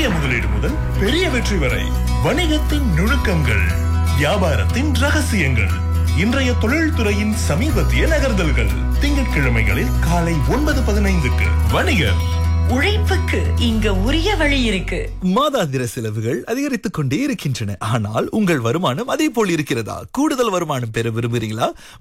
முதலீடு முதல் பெரிய வெற்றி வரை வணிகத்தின் நுணுக்கங்கள், வியாபாரத்தின் ரகசியங்கள், இன்றைய தொழில்துறையின் சமீபத்திய நகர்தல்கள். திங்கட்கிழமைகளில் காலை 9:15க்கு வணிகர். உழைப்புக்கு இங்க உரிய வழி இருக்கு. மாதாந்திர செலவுகள் அதிகரித்துக் கொண்டே இருக்கின்றன. ஆனால் உங்கள் வருமானம் அதே போல் இருக்கிறதா? கூடுதல் வருமானம் பெற விரும்புகிறீங்களா?